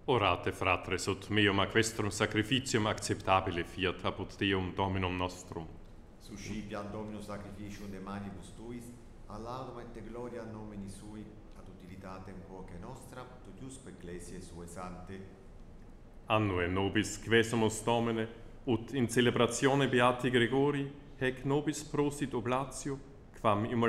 Orate, fratres, ut meum ac vestrum sacrificium acceptabile fiat apud Deum Dominum nostrum. Suscipiat Dominus sacrificium de manibus tuis, a laudum et gloria nomini sui, ad utilitatem quoque nostra, totiusque ecclesiae sue sante. Annue nobis quesumus Domine, ut in celebratione Beati Gregori, hec nobis prosit oblatio, quam